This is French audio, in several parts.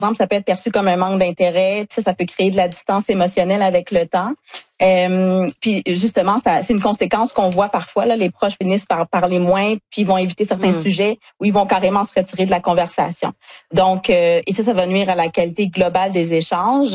exemple, ça peut être perçu comme un manque d'intérêt, puis ça peut créer de la distance émotionnelle avec le temps. Puis justement, c'est une conséquence qu'on voit parfois. Là, les proches finissent par parler moins, puis ils vont éviter certains sujets ou ils vont carrément se retirer de la conversation. Donc, et ça va nuire à la qualité globale des échanges.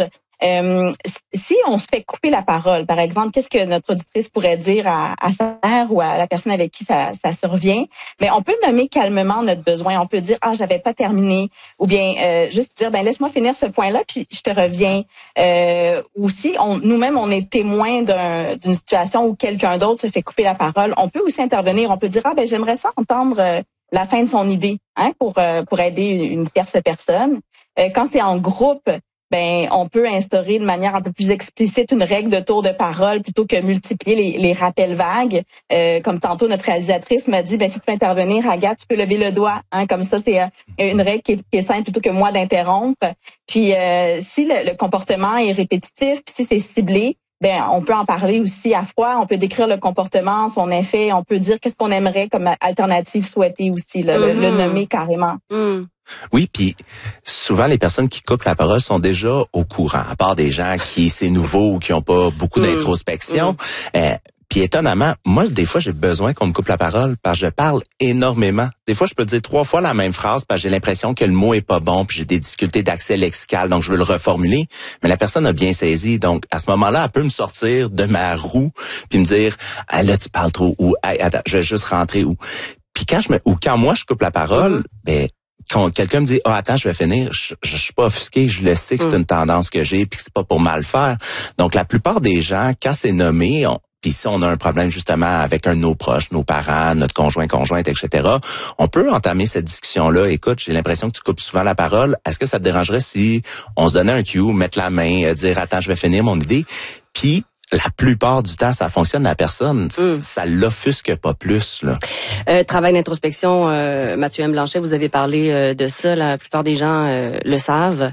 Si on se fait couper la parole, par exemple, qu'est-ce que notre auditrice pourrait dire à sa mère ou à la personne avec qui ça survient? Mais on peut nommer calmement notre besoin. On peut dire j'avais pas terminé, ou bien juste dire laisse-moi finir ce point-là puis je te reviens. Ou si nous-mêmes on est témoin d'une situation où quelqu'un d'autre se fait couper la parole, on peut aussi intervenir. On peut dire j'aimerais ça entendre la fin de son idée, pour aider une tierce personne. Quand c'est en groupe, on peut instaurer de manière un peu plus explicite une règle de tour de parole plutôt que multiplier les rappels vagues. Comme tantôt, notre réalisatrice m'a dit, si tu veux intervenir, Agathe, tu peux lever le doigt. Comme ça, c'est une règle qui est simple plutôt que moi d'interrompre. Puis, si le comportement est répétitif, puis si c'est ciblé, on peut en parler aussi à froid. On peut décrire le comportement, son effet. On peut dire qu'est-ce qu'on aimerait comme alternative souhaitée aussi, le nommer carrément. Oui, puis souvent les personnes qui coupent la parole sont déjà au courant, à part des gens qui c'est nouveau ou qui ont pas beaucoup d'introspection. Puis étonnamment, moi des fois j'ai besoin qu'on me coupe la parole parce que je parle énormément. Des fois je peux dire 3 fois la même phrase parce que j'ai l'impression que le mot est pas bon, puis j'ai des difficultés d'accès lexical, donc je veux le reformuler. Mais la personne a bien saisi, donc à ce moment-là, elle peut me sortir de ma roue puis me dire là tu parles trop ou attends, je vais juste rentrer ou puis quand moi je coupe la parole, quand quelqu'un me dit attends, je vais finir, je suis pas offusqué, je le sais que c'est une tendance que j'ai puis que c'est pas pour mal faire. Donc la plupart des gens, quand c'est nommé, puis si on a un problème justement avec un de nos proches, nos parents, notre conjointe, etc., on peut entamer cette discussion-là. Écoute, j'ai l'impression que tu coupes souvent la parole. Est-ce que ça te dérangerait si on se donnait un cue, mettre la main, dire attends, je vais finir mon idée, puis la plupart du temps, ça fonctionne, la personne, ça l'offusque pas plus, là. Travail d'introspection, Mathieu M. Blanchet, vous avez parlé de ça, la plupart des gens le savent.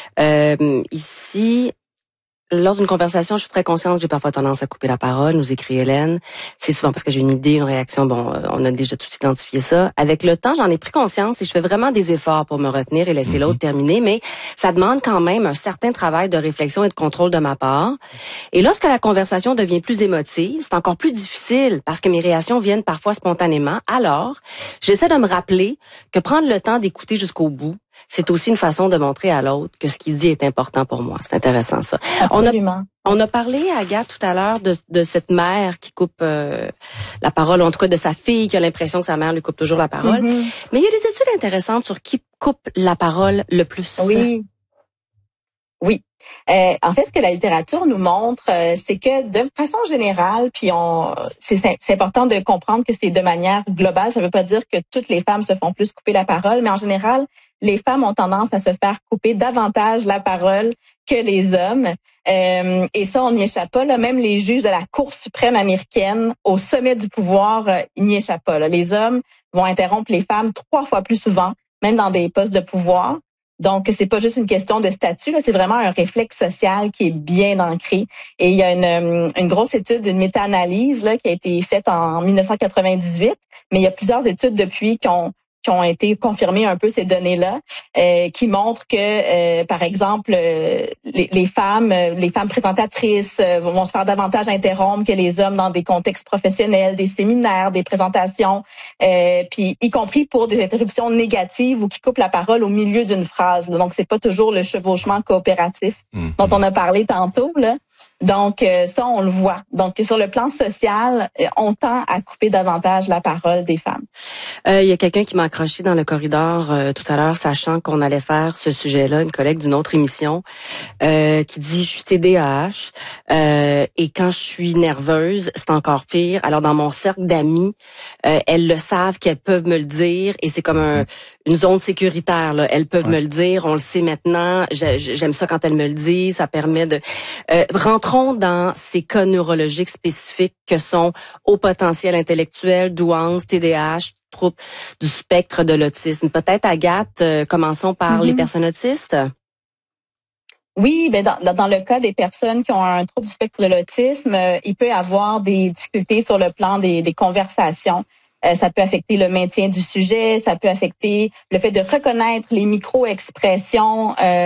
Ici, lors d'une conversation, je suis très consciente que j'ai parfois tendance à couper la parole, nous écrit Hélène. C'est souvent parce que j'ai une idée, une réaction. On a déjà tout identifié ça. Avec le temps, j'en ai pris conscience et je fais vraiment des efforts pour me retenir et laisser l'autre terminer. Mais ça demande quand même un certain travail de réflexion et de contrôle de ma part. Et lorsque la conversation devient plus émotive, c'est encore plus difficile parce que mes réactions viennent parfois spontanément. Alors, j'essaie de me rappeler que prendre le temps d'écouter jusqu'au bout, c'est aussi une façon de montrer à l'autre que ce qu'il dit est important pour moi. C'est intéressant, ça. Absolument. On a parlé, Agathe, tout à l'heure de cette mère qui coupe la parole, ou en tout cas de sa fille qui a l'impression que sa mère lui coupe toujours la parole. Mais il y a des études intéressantes sur qui coupe la parole le plus. Oui. En fait, ce que la littérature nous montre, c'est que de façon générale, puis c'est important de comprendre que c'est de manière globale. Ça ne veut pas dire que toutes les femmes se font plus couper la parole, mais en général, les femmes ont tendance à se faire couper davantage la parole que les hommes. Et ça, on n'y échappe pas. Là. Même les juges de la Cour suprême américaine, au sommet du pouvoir, ils n'y échappent pas. Là. Les hommes vont interrompre les femmes 3 fois plus souvent, même dans des postes de pouvoir. Donc, c'est pas juste une question de statut, là, c'est vraiment un réflexe social qui est bien ancré. Et il y a une grosse étude, une méta-analyse là, qui a été faite en 1998, mais il y a plusieurs études depuis qui ont été confirmées un peu ces données-là, qui montrent que, par exemple, les femmes présentatrices vont se faire davantage interrompre que les hommes dans des contextes professionnels, des séminaires, des présentations, puis y compris pour des interruptions négatives ou qui coupent la parole au milieu d'une phrase. Là. Donc, c'est pas toujours le chevauchement coopératif dont on a parlé tantôt. Là. Donc, ça, on le voit. Donc, sur le plan social, on tend à couper davantage la parole des femmes. Il y a quelqu'un qui m'a accroché dans le corridor tout à l'heure, sachant qu'on allait faire ce sujet-là, une collègue d'une autre émission, qui dit « Je suis TDAH et quand je suis nerveuse, c'est encore pire. Alors, dans mon cercle d'amis, elles le savent, qu'elles peuvent me le dire et c'est comme une zone sécuritaire. Là. Elles peuvent me le dire, on le sait maintenant. J'aime ça quand elles me le disent. Ça permet de... rentrons dans ces cas neurologiques spécifiques que sont haut potentiel intellectuel, douance, TDAH, troubles du spectre de l'autisme. Peut-être, Agathe, commençons par les personnes autistes. Oui, dans le cas des personnes qui ont un trouble du spectre de l'autisme, il peut y avoir des difficultés sur le plan des conversations. Ça peut affecter le maintien du sujet, ça peut affecter le fait de reconnaître les micro-expressions